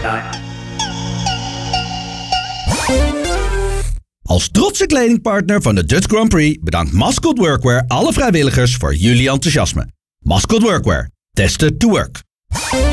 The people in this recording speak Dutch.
Als trotse kledingpartner van de Dutch Grand Prix bedankt Mascot Workwear alle vrijwilligers voor jullie enthousiasme. Mascot Workwear. Tested to work.